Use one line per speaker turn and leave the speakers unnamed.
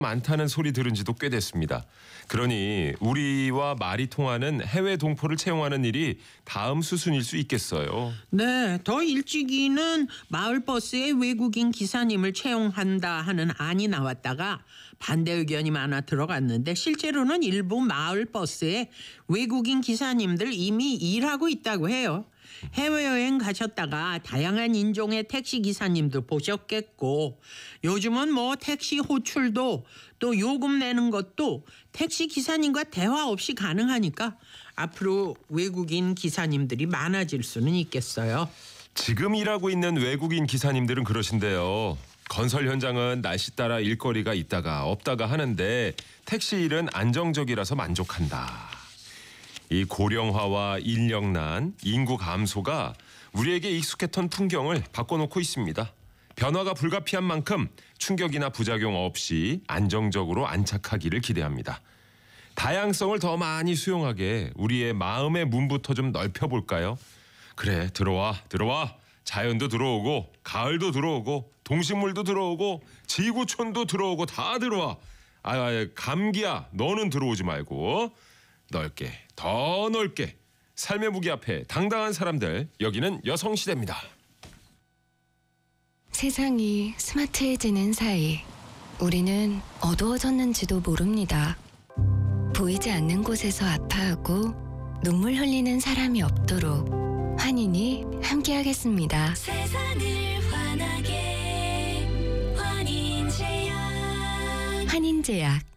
많다는 소리 들은 지도 꽤 됐습니다. 그러니 우리와 말이 통하는 해외 동포를 채용하는 일이 다음 수순일 수 있겠어요.
네, 더 일찍이는 마을버스에 외국인 기사님을 채용한다 하는 안이 나왔다가 반대 의견이 많아 들어갔는데 실제로는 일부 마을버스에 외국인 기사님들 이미 일하고 있다고 해요. 해외여행 가셨다가 다양한 인종의 택시 기사님들 보셨겠고 요즘은 뭐 택시 호출도 또 요금 내는 것도 택시 기사님과 대화 없이 가능하니까 앞으로 외국인 기사님들이 많아질 수는 있겠어요.
지금 일하고 있는 외국인 기사님들은 그러신데요. 건설 현장은 날씨 따라 일거리가 있다가 없다가 하는데 택시 일은 안정적이라서 만족한다. 이 고령화와 인력난, 인구 감소가 우리에게 익숙했던 풍경을 바꿔놓고 있습니다. 변화가 불가피한 만큼 충격이나 부작용 없이 안정적으로 안착하기를 기대합니다. 다양성을 더 많이 수용하게 우리의 마음의 문부터 좀 넓혀볼까요? 그래, 들어와. 자연도 들어오고 가을도 들어오고 동식물도 들어오고 지구촌도 들어오고 다 들어와. 감기야, 너는 들어오지 말고. 넓게, 더 넓게 삶의 무게 앞에 당당한 사람들, 여기는 여성시대입니다.
세상이 스마트해지는 사이 우리는 어두워졌는지도 모릅니다. 보이지 않는 곳에서 아파하고 눈물 흘리는 사람이 없도록 환인이 함께하겠습니다.
세상을 환하게 환인제약.
환인제약